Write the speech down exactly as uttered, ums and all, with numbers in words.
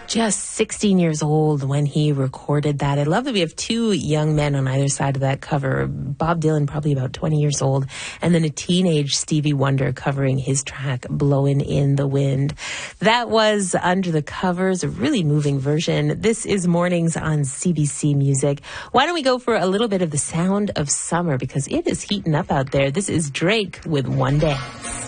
Just sixteen years old when he recorded that. I love that we have two young men on either side of that cover. Bob Dylan, probably about twenty years old, and then a teenage Stevie Wonder covering his track, Blowin' in the Wind. That was Under the Covers, a really moving version. This is Mornings on C B C Music. Why don't we go for a little bit of the sound of summer, because it is heating up out there. This is Drake with One Dance.